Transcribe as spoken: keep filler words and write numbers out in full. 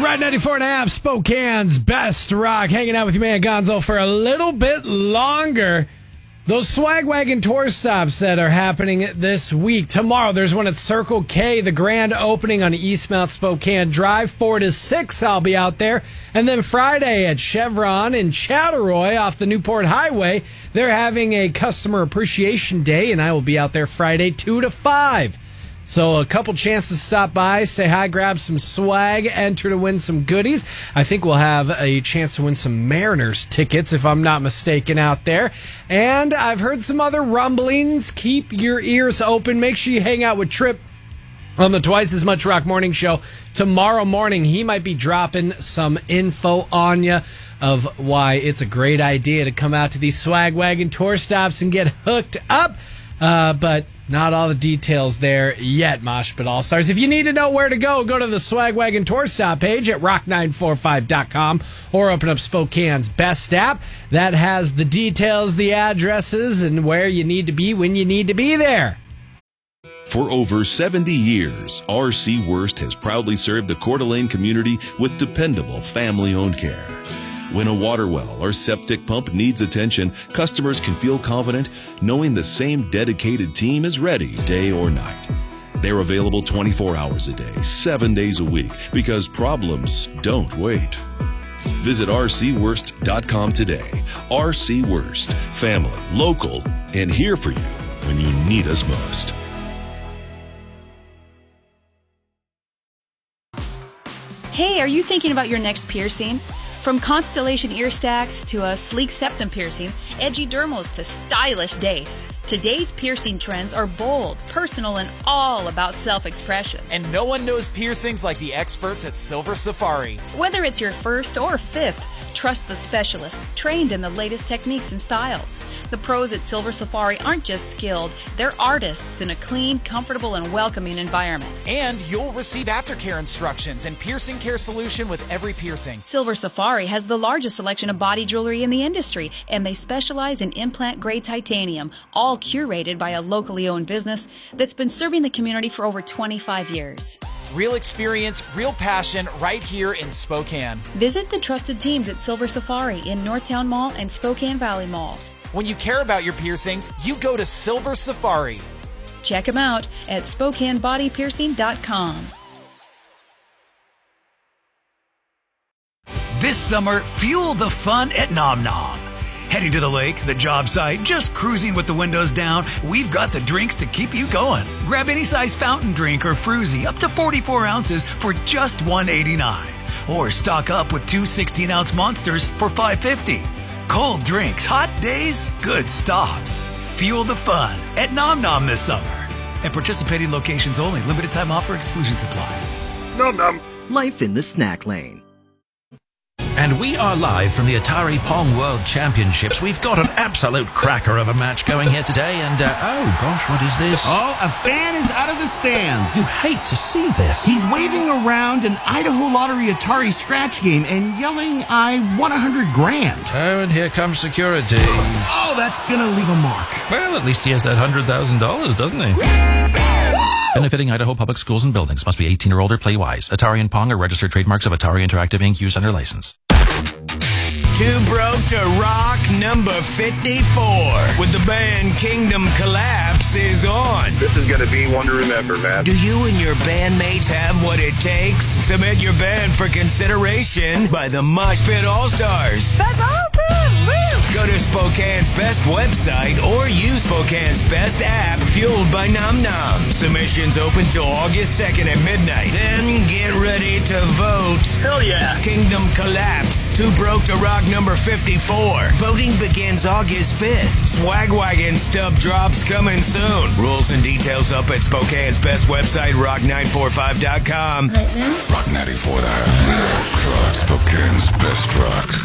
Ride ninety-four and a half, Spokane's best rock. Hanging out with you, man, Gonzo, for a little bit longer. Those swag wagon tour stops that are happening this week. Tomorrow, there's one at Circle K, the grand opening on Eastmount Spokane Drive. four to six, I'll be out there. And then Friday at Chevron in Chattaroy off the Newport Highway, they're having a customer appreciation day, and I will be out there Friday two to five. So a couple chances to stop by, say hi, grab some swag, enter to win some goodies. I think we'll have a chance to win some Mariners tickets, if I'm not mistaken, out there. And I've heard some other rumblings. Keep your ears open. Make sure you hang out with Trip on the Twice as Much Rock Morning Show tomorrow morning. He might be dropping some info on you of why it's a great idea to come out to these swag wagon tour stops and get hooked up. Uh, but not all the details there yet, Mosh Pit All-Stars. If you need to know where to go, go to the Swag Wagon Tour Stop page at rock nine forty-five dot com or open up Spokane's best app. That has the details, the addresses, and where you need to be when you need to be there. For over seventy years, R C Worst has proudly served the Coeur d'Alene community with dependable family-owned care. When a water well or septic pump needs attention, customers can feel confident knowing the same dedicated team is ready day or night. They're available twenty-four hours a day, seven days a week, because problems don't wait. Visit R C worst dot com today. R C Worst, family, local, and here for you when you need us most. Hey, are you thinking about your next piercing? From Constellation ear stacks to a sleek septum piercing, edgy dermals to stylish dates, today's piercing trends are bold, personal, and all about self-expression. And no one knows piercings like the experts at Silver Safari. Whether it's your first or fifth, trust the specialist, trained in the latest techniques and styles. The pros at Silver Safari aren't just skilled, they're artists in a clean, comfortable, and welcoming environment. And you'll receive aftercare instructions and piercing care solution with every piercing. Silver Safari has the largest selection of body jewelry in the industry, and they specialize in implant-grade titanium, all curated by a locally owned business that's been serving the community for over twenty-five years. Real experience, real passion, right here in Spokane. Visit the trusted teams at Silver Safari in Northtown Mall and Spokane Valley Mall. When you care about your piercings, you go to Silver Safari. Check them out at spokane body piercing dot com. This summer, fuel the fun at Nom Nom. Heading to the lake, the job site, just cruising with the windows down, we've got the drinks to keep you going. Grab any size fountain drink or fruzy up to forty-four ounces for just one eighty-nine. Or stock up with two sixteen-ounce monsters for five fifty. Cold drinks, hot days, good stops. Fuel the fun at Nom Nom this summer. At participating locations only. Limited time offer, exclusions apply. Nom Nom. Life in the snack lane. And we are live from the Atari Pong World Championships. We've got an absolute cracker of a match going here today. And, uh, oh, gosh, what is this? Oh, a fan is out of the stands. You hate to see this. He's waving around an Idaho Lottery Atari scratch game and yelling, I won a hundred grand. Oh, and here comes security. Oh, that's gonna leave a mark. Well, at least he has that one hundred thousand dollars, doesn't he? Benefiting Idaho Public Schools and Buildings. Must be eighteen or older. Play wise. Atari and Pong are registered trademarks of Atari Interactive Incorporated. Use under license. Too Broke to Rock number fifty-four with the band Kingdom Collapse is on. This is going to be one to remember, man. Do you and your bandmates have what it takes? Submit your band for consideration by the Mosh Pit All-Stars. That's awesome! Woo! Go to Spokane's best website or use Spokane's best app, fueled by Nom Nom. Submissions open till August second at midnight. Then get ready to vote. Hell yeah! Kingdom Collapse. Too Broke to Rock number fifty-four. Voting begins August fifth. Swag Wagon stub drops coming soon. Rules and details up at Spokane's best website, rock nine forty-five dot com. Like this? Rock ninety-four point five. Spokane's best rock.